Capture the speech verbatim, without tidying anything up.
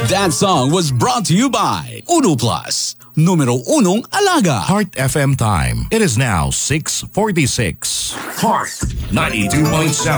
That song was brought to you by Uno Plus, numero unong alaga. Heart F M time. It is now six forty-six. Heart ninety-two point seven.